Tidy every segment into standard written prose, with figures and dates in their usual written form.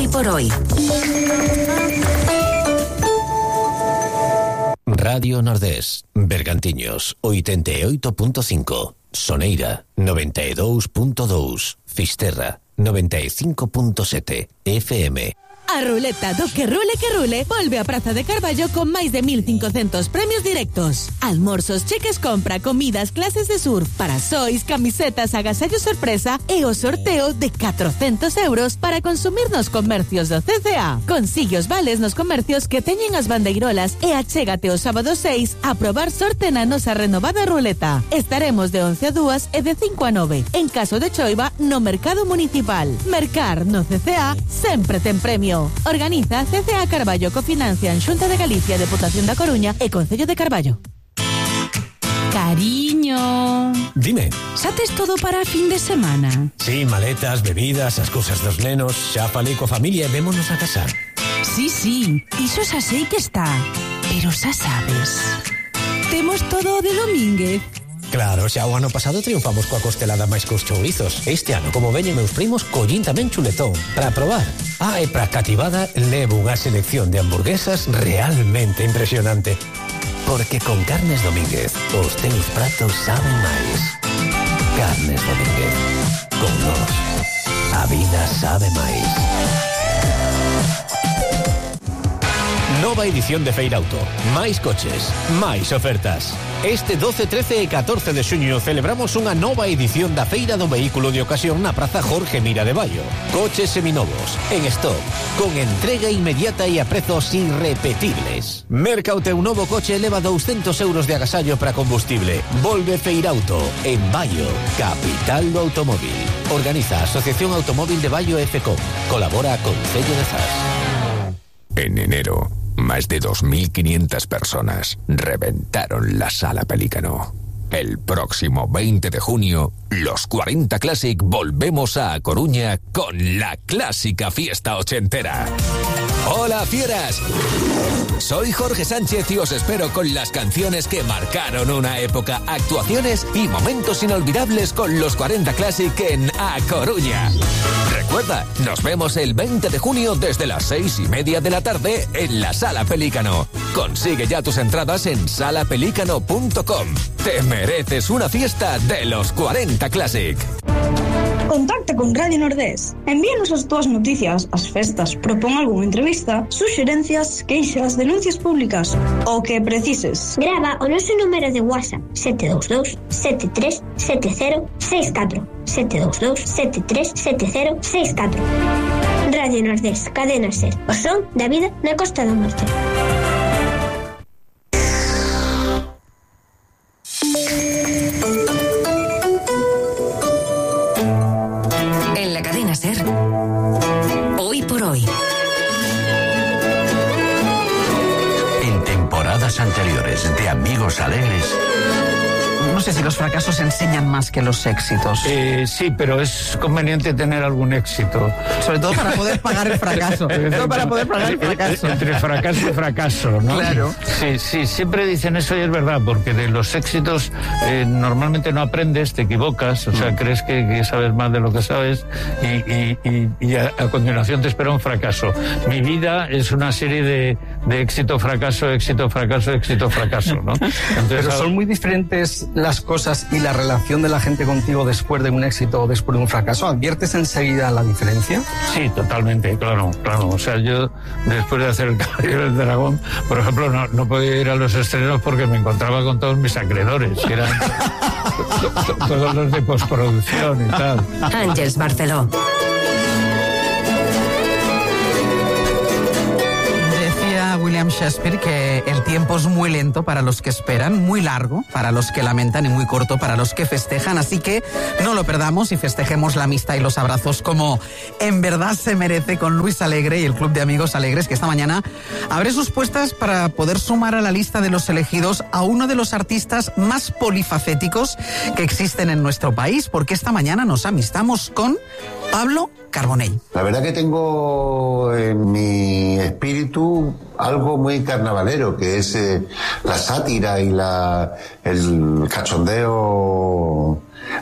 Hoy por hoy. Radio Nordés, Bergantiños, 88.5, Soneira, 92.2, Fisterra, 95.7, FM. A ruleta do que rule, volve a Praza de Carballo con máis de 1.500 premios directos. Almorzos, cheques compra, comidas, clases de surf, parasois, camisetas, agasallos sorpresa e o sorteo de 400 euros para consumir nos comercios do CCA. Consigue os vales nos comercios que teñen as bandeirolas e achégate o sábado 6 a probar sorte na nosa renovada ruleta. Estaremos de 11 a 2 e de 5 a 9. En caso de choiva, no Mercado Municipal. Mercar no CCA sempre ten premio. Organiza CCA Carballo, cofinancian Xunta de Galicia, Deputación da Coruña e Concello de Carballo. Cariño. Dime. Xa tes todo para a fin de semana? Sí, maletas, bebidas, as cousas dos nenos. Xa falei coa familia e vémonos a casar. Sí, iso xa sei que está. Pero xa sabes, temos todo de Domínguez. Claro, xa o ano pasado triunfamos coa costelada máis cos chourizos. Este ano, como veñen meus primos, collín tamén chuletón para probar. E para cativada levo unha selección de hamburguesas realmente impresionante. Porque con Carnes Domínguez os teus pratos saben máis. Carnes Domínguez. Con nós, a vida sabe máis. Nova edición de Feirauto. Máis coches, máis ofertas. Este 12, 13 e 14 de xuño celebramos unha nova edición da Feira do Vehículo de Ocasión na Praza Jorge Mira de Baio. Coches seminovos, en stock, con entrega inmediata e a prezos irrepetibles. Merca o teu novo coche e leva 200 euros de agasallo para combustible. Volve Feirauto, en Baio, capital do automóvil. Organiza a Asociación Automóvil de Baio FCOM. Colabora Concello de Zas. En enero, más de 2.500 personas reventaron la Sala Pelícano. El próximo 20 de junio, los 40 Classic volvemos a Coruña con la clásica fiesta ochentera. ¡Hola, fieras! Soy Jorge Sánchez y os espero con las canciones que marcaron una época, actuaciones y momentos inolvidables con los 40 Classic en A Coruña. Recuerda, nos vemos el 20 de junio desde las 6:30 de la tarde en la Sala Pelícano. Consigue ya tus entradas en salapelícano.com. Te mereces una fiesta de los 40 Classic. Contacta con Radio Nordés. Envíanos as túas noticias, as festas, propón algunha entrevista, suxerencias, queixas, denuncias públicas, o que precises. Grava o noso número de WhatsApp 722 73 70 64 722 73 70 64. Radio Nordés, cadena SER. O son da vida na Costa da Morte. En la cadena SER, Hoy por Hoy. En temporadas anteriores de Amigos Alegres. No sé si los fracasos enseñan más que los éxitos. Sí, pero es conveniente tener algún éxito. Sobre todo para poder pagar el fracaso. Entre fracaso y fracaso, ¿no? Claro. Sí, siempre dicen eso y es verdad, porque de los éxitos normalmente no aprendes, te equivocas, o sea, crees que sabes más de lo que sabes y a continuación te espera un fracaso. Mi vida es una serie de éxito, fracaso, éxito, fracaso, éxito, fracaso, ¿no? Entonces, pero son muy diferentes las cosas y la relación de la gente contigo después de un éxito o después de un fracaso. ¿Adviertes enseguida la diferencia? Sí, totalmente, claro. O sea, yo después de hacer El Caballero del Dragón, por ejemplo, no podía ir a los estrenos porque me encontraba con todos mis acreedores, que eran todos los de postproducción y tal. Ángeles Barceló. William Shakespeare que el tiempo es muy lento para los que esperan, muy largo para los que lamentan y muy corto para los que festejan, así que no lo perdamos y festejemos la amistad y los abrazos como en verdad se merece con Luis Alegre y el Club de Amigos Alegres, que esta mañana abre sus puertas para poder sumar a la lista de los elegidos a uno de los artistas más polifacéticos que existen en nuestro país, porque esta mañana nos amistamos con Pablo Carbonell. La verdad que tengo en mi espíritu algo muy carnavalero, que es la sátira y el cachondeo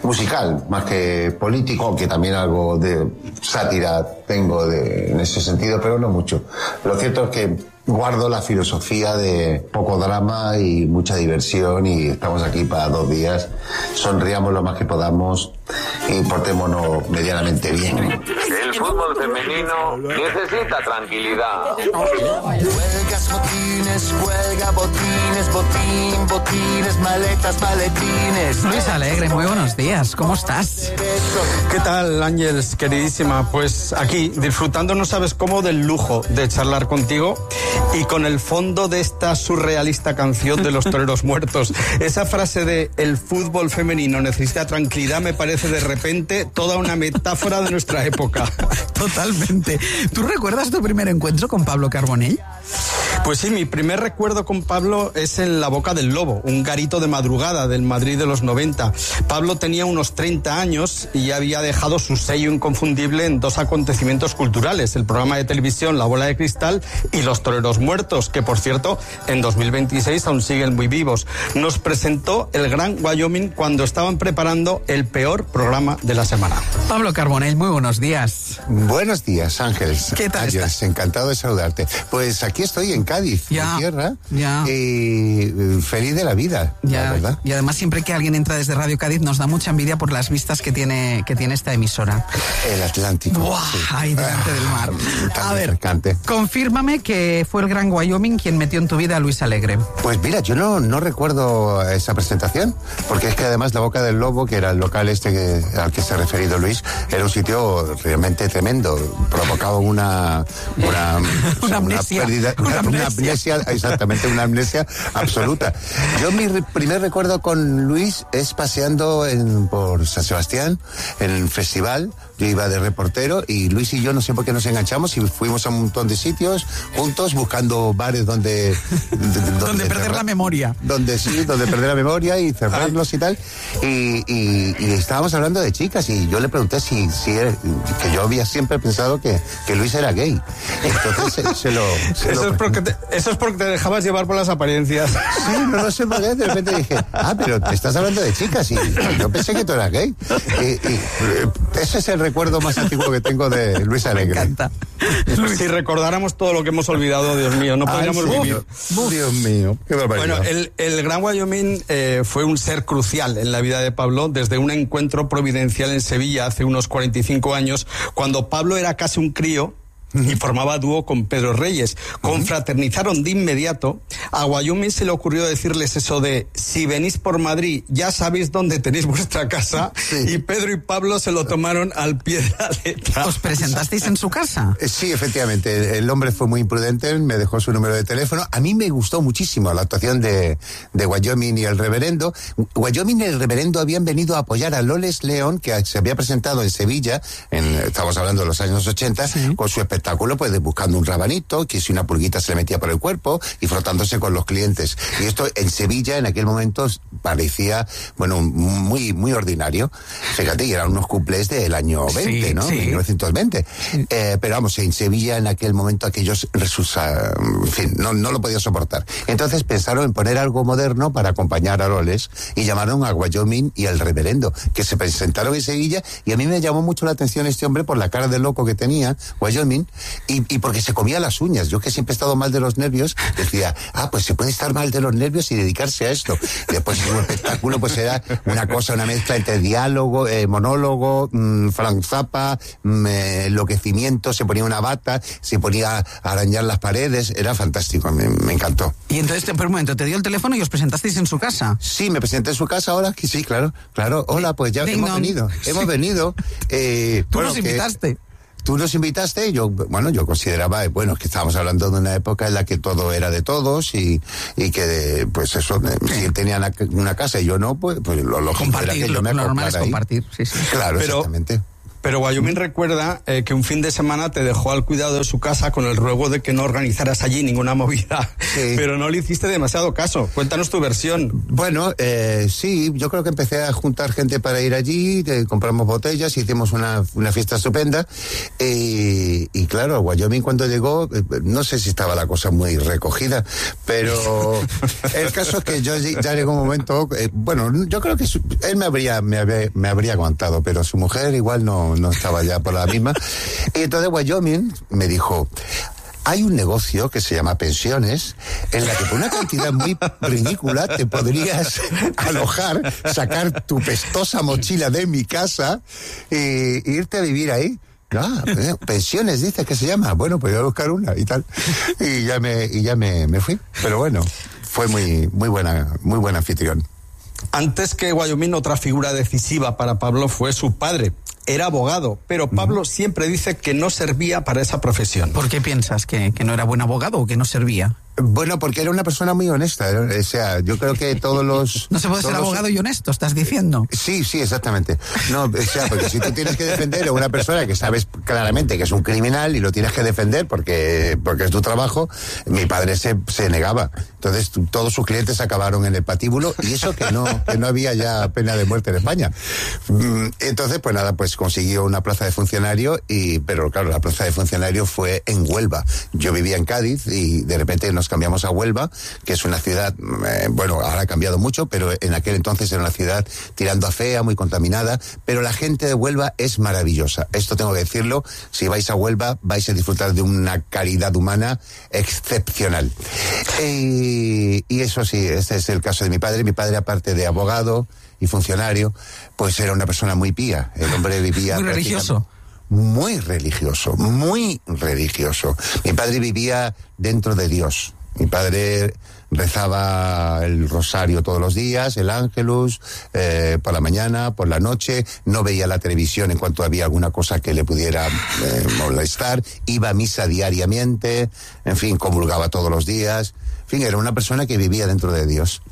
musical, más que político, aunque también algo de sátira tengo en ese sentido, pero no mucho. Lo cierto es que guardo la filosofía de poco drama y mucha diversión, y estamos aquí para 2 días. Sonriamos lo más que podamos y portémonos medianamente bien. El fútbol femenino necesita tranquilidad. Huelgas, botines, huelga, botines, botín, botines, maletas, maletines. Luis Alegre, muy buenos días, ¿cómo estás? ¿Qué tal, Ángeles, queridísima? Pues aquí, disfrutando, no sabes cómo, del lujo de charlar contigo y con el fondo de esta surrealista canción de los toreros muertos. Esa frase de el fútbol femenino necesita tranquilidad me parece de repente toda una metáfora de nuestra época. Totalmente. ¿Tú recuerdas tu primer encuentro con Pablo Carbonell? Pues sí, mi primer recuerdo con Pablo es en La Boca del Lobo, un garito de madrugada del Madrid de los 90. Pablo tenía unos 30 años y ya había dejado su sello inconfundible en 2 acontecimientos culturales, el programa de televisión La Bola de Cristal y Los Toreros Muertos, que por cierto en 2026 aún siguen muy vivos. Nos presentó el Gran Wyoming cuando estaban preparando el peor programa de la semana. Pablo Carbonell, muy buenos días. Buenos días, Ángeles. ¿Qué tal estás? Encantado de saludarte. Pues aquí estoy en Cádiz, mi tierra, feliz de la vida, la verdad. Y además siempre que alguien entra desde Radio Cádiz nos da mucha envidia por las vistas que tiene esta emisora. El Atlántico. ¡Buah! Sí. Ahí delante del mar. A ver, Cante. Confírmame que fue el Gran Wyoming quien metió en tu vida a Luis Alegre. Pues mira, yo no recuerdo esa presentación, porque es que además La Boca del Lobo, que era el local al que se ha referido Luis, era un sitio realmente tremendo. Provocaba una pérdida, una amnesia, exactamente, una amnesia absoluta. Yo mi primer recuerdo con Luis es paseando por San Sebastián, en el festival. Yo iba de reportero y Luis y yo no sé por qué nos enganchamos y fuimos a un montón de sitios juntos buscando bares donde perder la memoria. Donde perder la memoria y cerrarlos y tal. Y estábamos hablando de chicas y yo le pregunté si era, que yo había siempre pensado que Luis era gay. Entonces eso es porque te dejabas llevar por las apariencias. Sí, no sé por qué. De repente dije, pero te estás hablando de chicas y yo pensé que tú eras gay. Y ese es el recuerdo más antiguo que tengo de Luis Alegre. Me encanta. Si recordáramos todo lo que hemos olvidado, Dios mío, no podríamos vivir. Dios mío, qué barbaridad. Bueno, el Gran Wyoming fue un ser crucial en la vida de Pablo desde un encuentro providencial en Sevilla hace unos 45 años, cuando Pablo era casi un crío y formaba dúo con Pedro Reyes. Confraternizaron de inmediato. A Wyoming se le ocurrió decirles eso de: si venís por Madrid ya sabéis dónde tenéis vuestra casa. Sí. Y Pedro y Pablo se lo tomaron al pie de la letra. ¿Os presentasteis en su casa? Sí, efectivamente. El hombre fue muy imprudente, me dejó su número de teléfono. A mí me gustó muchísimo la actuación de Wyoming y el reverendo. Wyoming y el reverendo habían venido a apoyar a Loles León, que se había presentado en Sevilla, estamos hablando de los años 80, con su espectáculo, pues buscando un rabanito, que si una pulguita se le metía por el cuerpo y frotándose con los clientes. Y esto en Sevilla en aquel momento parecía, muy, muy ordinario. Fíjate, y eran unos cuplés del año 20, sí, ¿no? Sí. 1920. Pero vamos, en Sevilla en aquel momento aquellos en fin, no lo podía soportar. Entonces pensaron en poner algo moderno para acompañar a Loles y llamaron a Wyoming y al reverendo, que se presentaron en Sevilla, y a mí me llamó mucho la atención este hombre por la cara de loco que tenía, Wyoming, y porque se comía las uñas. Yo, que siempre he estado mal de los nervios, decía, pues se puede estar mal de los nervios y dedicarse a esto. Y después su espectáculo pues era una mezcla entre diálogo, monólogo, Frank Zappa, enloquecimiento, se ponía una bata, se ponía a arañar las paredes, era fantástico, me encantó. Y entonces, por un momento, te dio el teléfono y os presentasteis en su casa. Sí, me presenté en su casa ahora, que sí, claro. Hola, pues ya hemos venido. Tú nos invitaste. Tú nos invitaste, yo consideraba, que estábamos hablando de una época en la que todo era de todos y que, pues eso, si él tenía una casa y yo no, pues lo lógico era que yo me normal es ahí. Compartir, sí. Claro, pero, exactamente. Pero Wyoming recuerda que un fin de semana te dejó al cuidado de su casa con el ruego de que no organizaras allí ninguna movida, pero no le hiciste demasiado caso. Cuéntanos tu versión. Bueno, sí, yo creo que empecé a juntar gente para ir allí, compramos botellas, hicimos una fiesta estupenda, y claro, Wyoming cuando llegó, no sé si estaba la cosa muy recogida, pero el caso es que yo ya llegó un momento, bueno, yo creo que él me habría aguantado, pero su mujer igual no estaba ya por la misma. Y entonces Wyoming me dijo: hay un negocio que se llama pensiones, en la que por una cantidad muy ridícula te podrías alojar, sacar tu pestosa mochila de mi casa e irte a vivir ahí. Pensiones, dice que se llama. Bueno, pues voy a buscar una y tal. Y ya me fui. Pero bueno, fue muy buen anfitrión. Antes que Wyoming, otra figura decisiva para Pablo fue su padre. Era abogado, pero Pablo siempre dice que no servía para esa profesión. ¿Por qué piensas que no era buen abogado o que no servía? Bueno, porque era una persona muy honesta, ¿no? O sea, yo creo que todos los... No se puede ser abogado y honesto, ¿estás diciendo? Sí, exactamente. No, o sea, porque si tú tienes que defender a una persona que sabes claramente que es un criminal y lo tienes que defender porque es tu trabajo, mi padre se negaba. Entonces todos sus clientes acabaron en el patíbulo, y eso que no había ya pena de muerte en España. Entonces, pues nada, pues consiguió una plaza de funcionario, pero claro, la plaza de funcionario fue en Huelva. Yo vivía en Cádiz y de repente nos cambiamos a Huelva, que es una ciudad, bueno, ahora ha cambiado mucho, pero en aquel entonces era una ciudad tirando a fea, muy contaminada, pero la gente de Huelva es maravillosa. Esto tengo que decirlo, si vais a Huelva vais a disfrutar de una calidad humana excepcional. Y eso sí, este es el caso de mi padre. Mi padre, aparte de abogado y funcionario, pues era una persona muy pía. El hombre vivía... Muy religioso. Muy religioso, muy religioso. Mi padre vivía dentro de Dios. Mi padre rezaba el rosario todos los días, el Ángelus, por la mañana, por la noche, no veía la televisión en cuanto había alguna cosa que le pudiera molestar, iba a misa diariamente, en fin, comulgaba todos los días. En fin, era una persona que vivía dentro de Dios.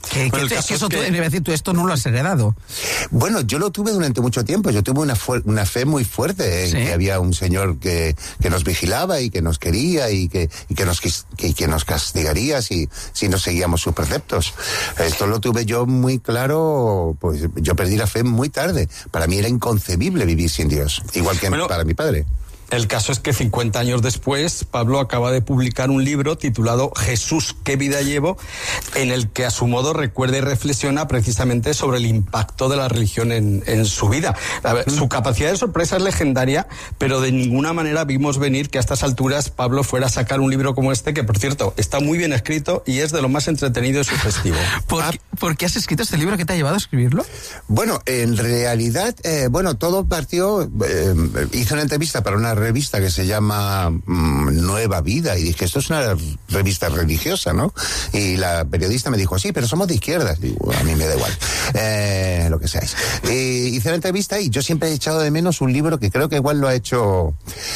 Tú esto no lo has heredado. Bueno, yo lo tuve durante mucho tiempo. Yo tuve una fe muy fuerte en que había un Señor que nos vigilaba y que nos quería y que nos castigaría si no seguíamos sus preceptos. Esto lo tuve yo muy claro, pues yo perdí la fe muy tarde. Para mí era inconcebible vivir sin Dios, igual que para mi padre. El caso es que 50 años después, Pablo acaba de publicar un libro titulado Jesús, ¿qué vida llevo?, en el que a su modo recuerda y reflexiona precisamente sobre el impacto de la religión en su vida. A ver, su capacidad de sorpresa es legendaria, pero de ninguna manera vimos venir que a estas alturas Pablo fuera a sacar un libro como este, que por cierto, está muy bien escrito y es de lo más entretenido y sugestivo. ¿Por qué has escrito este libro? ¿Qué te ha llevado a escribirlo? Bueno, en realidad, todo partió, hice una entrevista para una revista que se llama Nueva Vida, y dije, esto es una revista religiosa, ¿no? Y la periodista me dijo, sí, pero somos de izquierdas. Digo, a mí me da igual, lo que seáis. Hice la entrevista y yo siempre he echado de menos un libro que creo que igual lo ha hecho,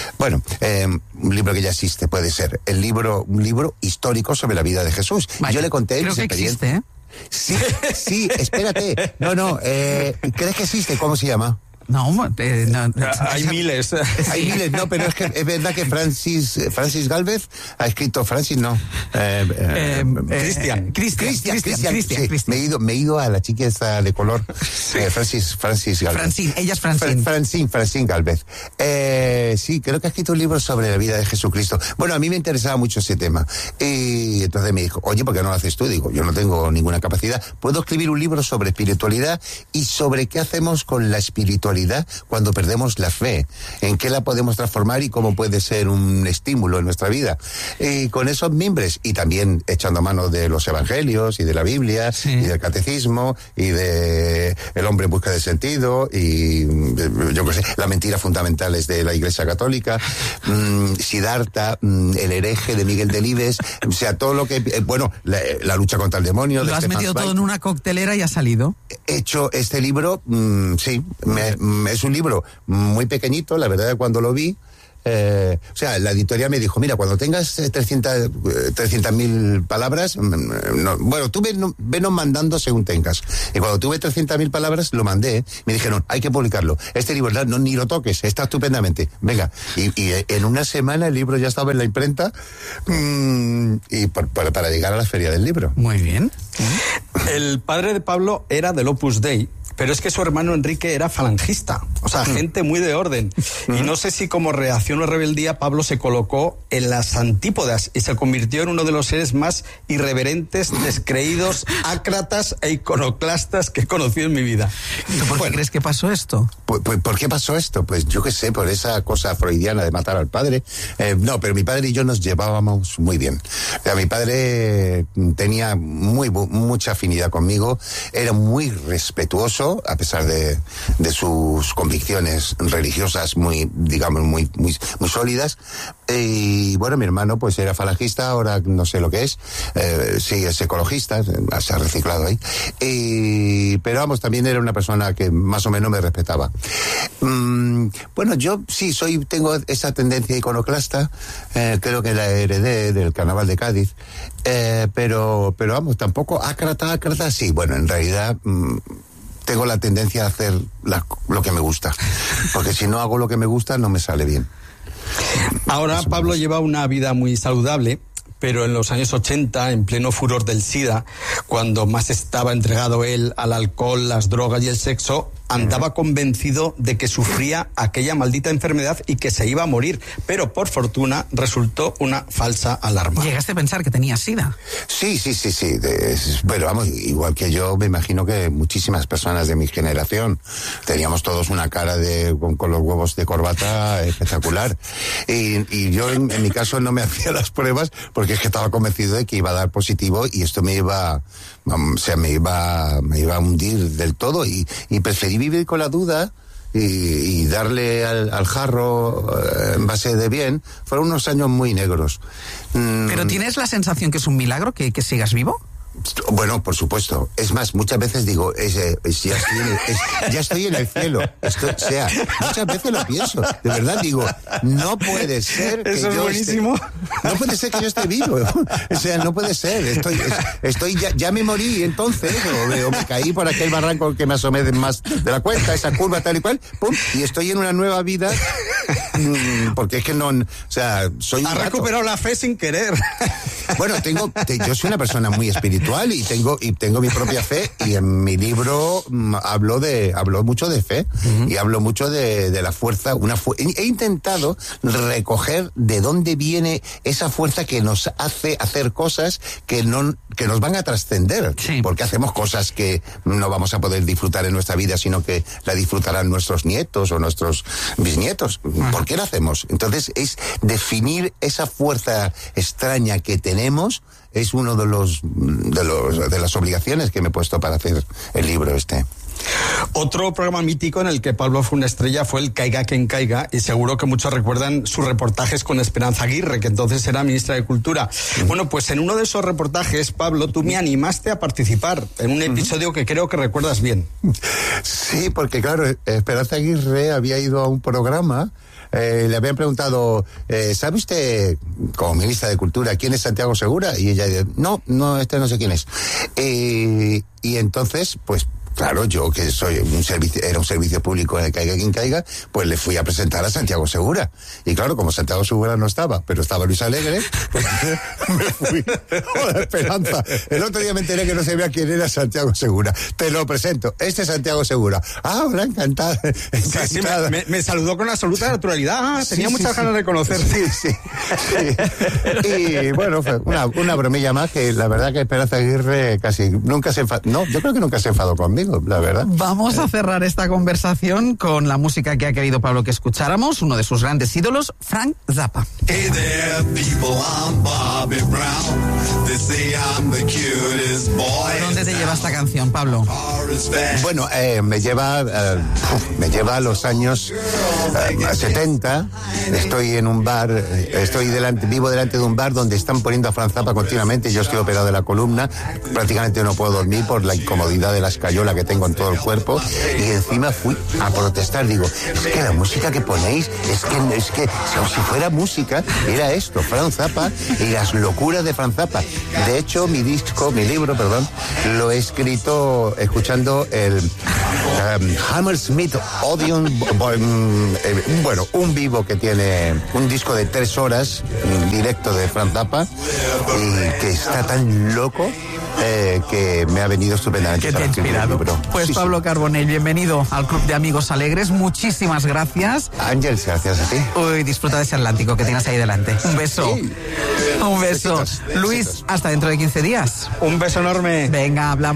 un libro que ya existe, puede ser, un libro histórico sobre la vida de Jesús. Vaya, yo le conté mis experiencias. Sí, espérate. ¿Crees que existe? ¿Cómo se llama? Hay miles. Hay miles, no, pero es que es verdad que Francis Gálvez ha escrito, Cristian. Me he ido a la chica esta de color, Francis Gálvez. Ella es Francine Gálvez. Sí, creo que ha escrito un libro sobre la vida de Jesucristo. Bueno, a mí me interesaba mucho ese tema. Y entonces me dijo, oye, ¿por qué no lo haces tú? Digo, yo no tengo ninguna capacidad. Puedo escribir un libro sobre espiritualidad y sobre qué hacemos con la espiritualidad cuando perdemos la fe, en qué la podemos transformar y cómo puede ser un estímulo en nuestra vida. Y con esos mimbres, y también echando mano de los evangelios y de la Biblia, y del catecismo, y de el hombre en busca de sentido, y yo qué sé, las mentiras fundamentales de la Iglesia Católica, Siddhartha, el hereje de Miguel Delibes, o sea, todo lo que, la lucha contra el demonio. Lo has metido todo en una coctelera y ha salido. He hecho este libro, sí, es un libro muy pequeñito, la verdad, cuando lo vi, o sea, la editorial me dijo, mira, cuando tengas 300.000 palabras, bueno, tú venos mandando según tengas. Y cuando tuve 300.000 palabras, lo mandé. Me dijeron, hay que publicarlo. Este libro, no, ni lo toques, está estupendamente. Venga. Y en una semana el libro ya estaba en la imprenta y para llegar a la feria del libro. Muy bien. El padre de Pablo era del Opus Dei, pero es que su hermano Enrique era falangista, o sea, gente muy de orden. Y no sé si como reacción o rebeldía Pablo se colocó en las antípodas y se convirtió en uno de los seres más irreverentes, descreídos, ácratas e iconoclastas que he conocido en mi vida. ¿Por qué crees que pasó esto? ¿Por qué pasó esto? Pues yo qué sé, por esa cosa freudiana de matar al padre. No, pero mi padre y yo nos llevábamos muy bien. O sea, mi padre tenía mucha afinidad conmigo, era muy respetuoso, a pesar de sus convicciones religiosas muy sólidas. Y bueno, mi hermano pues era falangista, ahora no sé lo que es, sí, es ecologista, se ha reciclado ahí. Pero vamos, también era una persona que más o menos me respetaba. Bueno, yo sí tengo esa tendencia iconoclasta, creo que la heredé del Carnaval de Cádiz, pero vamos, tampoco ácrata, sí, bueno, en realidad tengo la tendencia a hacer lo que me gusta, porque si no hago lo que me gusta no me sale bien. Ahora Pablo lleva una vida muy saludable, pero en los años 80, en pleno furor del SIDA, cuando más estaba entregado él al alcohol, las drogas y el sexo, andaba convencido de que sufría aquella maldita enfermedad y que se iba a morir, pero por fortuna resultó una falsa alarma. ¿Llegaste a pensar que tenía SIDA? Sí. Bueno, vamos, igual que yo, me imagino que muchísimas personas de mi generación teníamos todos una cara con los huevos de corbata espectacular. Y yo, en mi caso, no me hacía las pruebas porque es que estaba convencido de que iba a dar positivo y esto me iba a hundir del todo y preferí vivir con la duda y darle al jarro en base de bien. Fueron unos años muy negros. ¿Pero tienes la sensación que es un milagro que sigas vivo? Bueno, por supuesto. Es más, muchas veces digo, ya estoy en el cielo. Muchas veces lo pienso. De verdad digo, no puede ser que eso es buenísimo. No puede ser que yo esté vivo. O sea, no puede ser. Ya me morí entonces, o me caí por aquel barranco que me asomé más de la cuenta, esa curva tal y cual, pum, y estoy en una nueva vida. Porque es que no, o sea, soy. Ha recuperado la fe sin querer. Bueno, yo soy una persona muy espiritual y tengo mi propia fe, y en mi libro hablo mucho de fe, y hablo mucho de la fuerza. He intentado recoger de dónde viene esa fuerza que nos hace hacer cosas que nos van a trascender, porque hacemos cosas que no vamos a poder disfrutar en nuestra vida, sino que la disfrutarán nuestros nietos o nuestros bisnietos. ¿Por qué lo hacemos? Entonces es definir esa fuerza extraña que tenemos. Es uno de las obligaciones que me he puesto para hacer el libro este. Otro programa mítico en el que Pablo fue una estrella fue el Caiga quien caiga, y seguro que muchos recuerdan sus reportajes con Esperanza Aguirre, que entonces era ministra de Cultura. Bueno, pues en uno de esos reportajes, Pablo, tú me animaste a participar en un episodio que creo que recuerdas bien. Sí, porque claro, Esperanza Aguirre había ido a un programa. Le habían preguntado, ¿sabe usted, como ministra de Cultura, quién es Santiago Segura? Y ella dice, no sé quién es. Y entonces, pues, claro, yo que era un servicio público en el Caiga quien caiga, pues le fui a presentar a Santiago Segura. Y claro, como Santiago Segura no estaba, pero estaba Luis Alegre, pues me fui a la Esperanza. El otro día me enteré que no sabía quién era Santiago Segura. Te lo presento, este es Santiago Segura. Ah, hola, encantada. Sí, me saludó con absoluta naturalidad. Tenía muchas ganas de conocer. Sí. Y bueno, fue una bromilla más, que la verdad que Esperanza Aguirre casi nunca se enfadó. No, yo creo que nunca se enfadó conmigo, la verdad. Vamos a cerrar esta conversación con la música que ha querido Pablo que escucháramos, uno de sus grandes ídolos, Frank Zappa. Hey there, people, I'm Bobby Brown. They say I'm the cutest boy. ¿Dónde te lleva esta canción, Pablo? Bueno, me lleva a los años 70. Estoy en un bar, vivo delante de un bar donde están poniendo a Frank Zappa continuamente. Yo estoy operado de la columna, prácticamente no puedo dormir por la incomodidad de la escayola adrenalina que tengo en todo el cuerpo, y encima fui a protestar. Digo, es que la música que ponéis, es que si fuera música, era esto, Frank Zappa y las locuras de Frank Zappa. De hecho, mi libro, lo he escrito escuchando el Hammersmith Odeon, un vivo que tiene un disco de 3 horas, directo de Frank Zappa, y que está tan loco que me ha venido estupendamente. ¿Qué te ha inspirado? Pues sí, Pablo Carbonell, bienvenido al Club de Amigos Alegres. Muchísimas gracias. Ángel, gracias a ti. Uy, disfruta de ese Atlántico que tienes ahí delante. Un beso. Sí. Un beso. Besitos. Luis, hasta dentro de 15 días. Un beso enorme. Venga, hablamos.